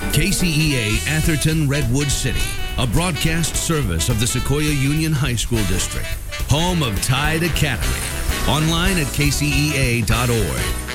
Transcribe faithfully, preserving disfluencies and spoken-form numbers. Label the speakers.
Speaker 1: K C E A Atherton Redwood City, a broadcast service of the Sequoia Union High School District, home of Tide Academy. Online at k c e a dot org.